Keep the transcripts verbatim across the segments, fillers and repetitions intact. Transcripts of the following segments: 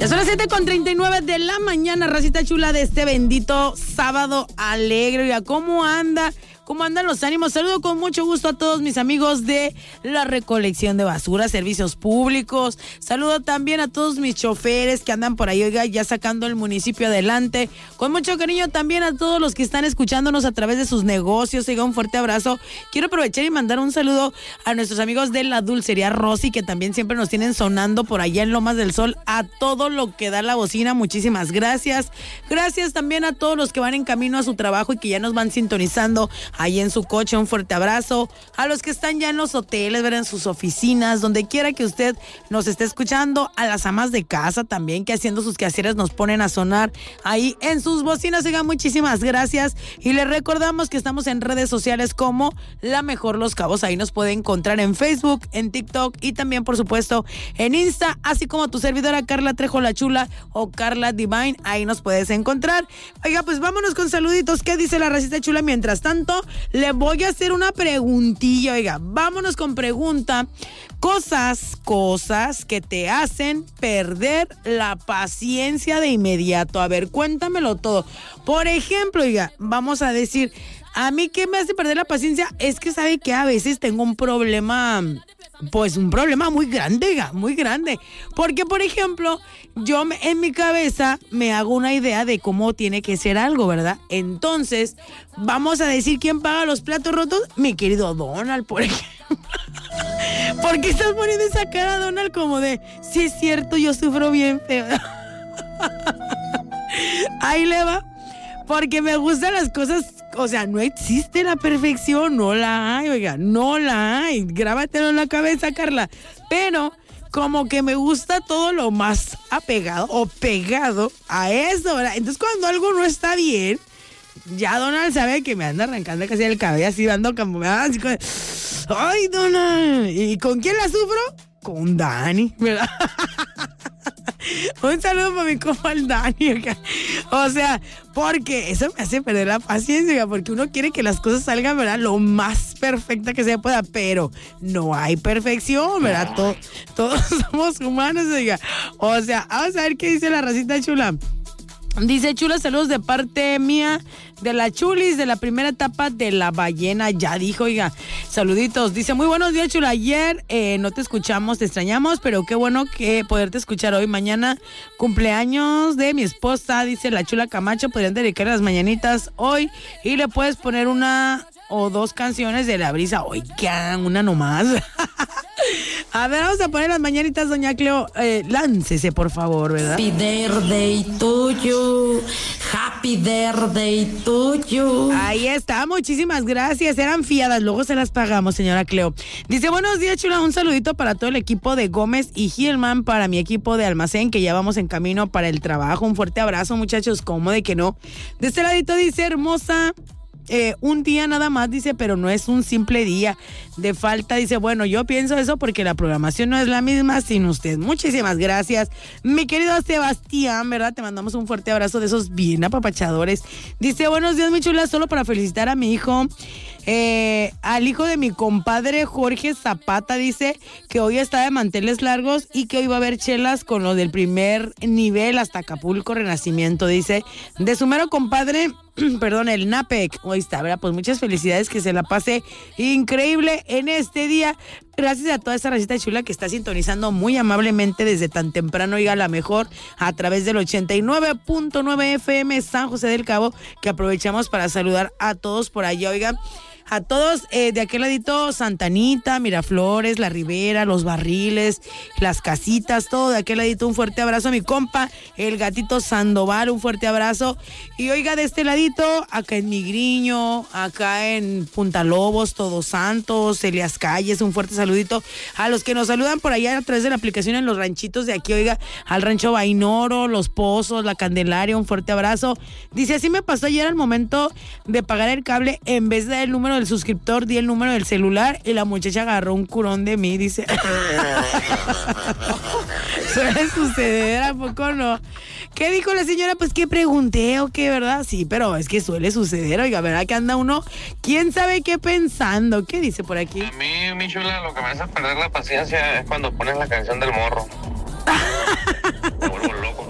Ya son las siete con treinta y nueve de la mañana, racita chula de este bendito sábado alegre. Oiga, ¿cómo anda? ¿Cómo andan los ánimos? Saludo con mucho gusto a todos mis amigos de la recolección de basura, servicios públicos. Saludo también a todos mis choferes que andan por ahí, oiga, ya sacando el municipio adelante. Con mucho cariño también a todos los que están escuchándonos a través de sus negocios. Oiga, un fuerte abrazo. Quiero aprovechar y mandar un saludo a nuestros amigos de la Dulcería Rosy, que también siempre nos tienen sonando por allá en Lomas del Sol a todo lo que da la bocina. Muchísimas gracias. Gracias también a todos los que van en camino a su trabajo y que ya nos van sintonizando ahí en su coche. Un fuerte abrazo a los que están ya en los hoteles, ver en sus oficinas, donde quiera que usted nos esté escuchando, a las amas de casa también que haciendo sus quehaceres nos ponen a sonar ahí en sus bocinas. Oigan, muchísimas gracias y les recordamos que estamos en redes sociales como La Mejor Los Cabos. Ahí nos puede encontrar en Facebook, en TikTok y también por supuesto en Insta, así como tu servidora Carla Trejo la Chula o Carla Divine. Ahí nos puedes encontrar. Oiga, pues vámonos con saluditos. ¿Qué dice la racita chula? Mientras tanto, le voy a hacer una preguntilla, oiga, vámonos con pregunta. Cosas, cosas que te hacen perder la paciencia de inmediato. A ver, cuéntamelo todo. Por ejemplo, oiga, vamos a decir, a mí ¿qué me hace perder la paciencia? Es que sabe que a veces tengo un problema, pues un problema muy grande, oiga, muy grande. Porque, por ejemplo, yo me, en mi cabeza me hago una idea de cómo tiene que ser algo, ¿verdad? Entonces, vamos a decir quién paga los platos rotos. Mi querido Donald, por ejemplo. ¿Por qué estás poniendo esa cara, Donald, como de, sí es cierto, yo sufro bien feo? Ahí le va. Porque me gustan las cosas, o sea, no existe la perfección, no la hay, oiga, no la hay. Grábatelo en la cabeza, Carla. Pero como que me gusta todo lo más apegado o pegado a eso, ¿verdad? Entonces cuando algo no está bien, ya Donald sabe que me anda arrancando casi el cabello, así dando como, así como, ay, Donald, ¿y con quién la sufro? Con Dani, ¿verdad? Un saludo para mi compa el Dani, ¿okay? O sea, porque eso me hace perder la paciencia, porque uno quiere que las cosas salgan, ¿verdad? Lo más perfecta que se pueda, pero no hay perfección, ¿verdad? Todo, todos somos humanos, oiga. O sea, vamos a ver qué dice la racita chula. Dice, Chula, saludos de parte mía, de la Chulis, de la primera etapa de la ballena. Ya dijo, oiga, saluditos. Dice, muy buenos días, Chula. Ayer eh, no te escuchamos, te extrañamos, pero qué bueno que poderte escuchar hoy. Mañana, cumpleaños de mi esposa, dice la Chula Camacho. Podrían dedicarle las mañanitas hoy y le puedes poner una o dos canciones de La Brisa. Oigan, una nomás. A ver, vamos a poner las mañanitas, doña Cleo. Eh, láncese, por favor, ¿verdad? Happy birthday to you. Happy birthday to you. Ahí está, muchísimas gracias. Eran fiadas, luego se las pagamos, señora Cleo. Dice, buenos días, Chula. Un saludito para todo el equipo de Gómez y Gilman, para mi equipo de almacén, que ya vamos en camino para el trabajo. Un fuerte abrazo, muchachos. ¿Cómo de que no? De este ladito dice, hermosa. Eh, un día nada más, dice, pero no es un simple día de falta. Dice, bueno, yo pienso eso porque la programación no es la misma sin usted. Muchísimas gracias, mi querido Sebastián, ¿verdad? Te mandamos un fuerte abrazo de esos bien apapachadores. Dice, buenos días, mi chula, solo para felicitar a mi hijo, eh, al hijo de mi compadre Jorge Zapata. Dice que hoy está de manteles largos y que hoy va a haber chelas con lo del primer nivel hasta Acapulco Renacimiento. Dice, de su mero compadre, perdón, el Napec. Hoy está, ¿verdad? Pues muchas felicidades, que se la pase increíble en este día. Gracias a toda esa racita chula que está sintonizando muy amablemente desde tan temprano, oiga, la mejor a través del ochenta y nueve punto nueve F M San José del Cabo, que aprovechamos para saludar a todos por allá, oiga. A todos eh, de aquel ladito, Santanita, Miraflores, La Ribera, Los Barriles, Las Casitas, todo de aquel ladito, un fuerte abrazo a mi compa, el gatito Sandoval, un fuerte abrazo. Y oiga, de este ladito, acá en Migriño, acá en Punta Lobos, Todos Santos, Elias Calles, un fuerte saludito a los que nos saludan por allá a través de la aplicación en los ranchitos de aquí, oiga, al rancho Bainoro, Los Pozos, La Candelaria, un fuerte abrazo. Dice, así me pasó ayer al momento de pagar el cable, en vez del número del suscriptor, di el número del celular y la muchacha agarró un curón de mí, dice. Suele suceder, ¿a poco no? ¿Qué dijo la señora? Pues que pregunté o qué, ¿verdad? Sí, pero es que suele suceder, oiga, ¿verdad? Que anda uno, quién sabe qué pensando. ¿Qué dice por aquí? A mí, mi chula, lo que me hace perder la paciencia es cuando pones la canción del morro. Me vuelvo loco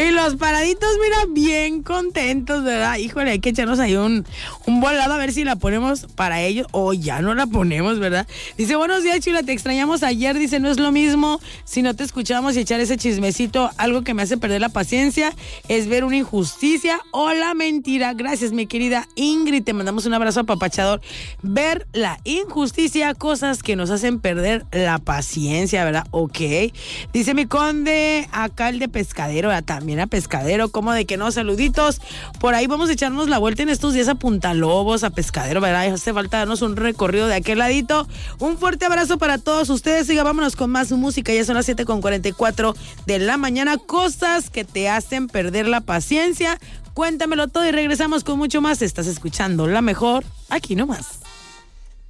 Y los paraditos, mira, bien contentos, ¿verdad? Híjole, hay que echarnos ahí un, un volado a ver si la ponemos para ellos o ya no la ponemos, ¿verdad? Dice, buenos días, Chula, te extrañamos ayer. Dice, no es lo mismo si no te escuchamos y echar ese chismecito. Algo que me hace perder la paciencia es ver una injusticia o la mentira. Gracias, mi querida Ingrid, te mandamos un abrazo apapachador. Ver la injusticia, cosas que nos hacen perder la paciencia, ¿verdad? Ok. Dice mi conde, acá el de Pescadero, ¿verdad? También a Pescadero, como de que no, saluditos. Por ahí vamos a echarnos la vuelta en estos días a Puntalobos, a Pescadero, ¿verdad? Hace falta darnos un recorrido de aquel ladito. Un fuerte abrazo para todos ustedes. Siga, vámonos con más música. Ya son las siete con cuarenta y cuatro de la mañana. Cosas que te hacen perder la paciencia. Cuéntamelo todo y regresamos con mucho más. Estás escuchando La Mejor, aquí nomás.